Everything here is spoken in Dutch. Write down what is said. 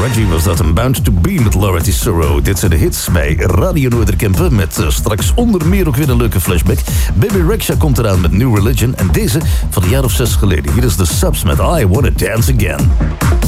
Reggie was dat, een Bound to Be met Laura Tesoro. Dit zijn de hits bij Radio Noorderkempen met straks onder meer ook weer een leuke flashback. Baby Rexha komt eraan met New Religion en deze van een jaar of 6 geleden. Hier is de Subs met I Wanna Dance Again.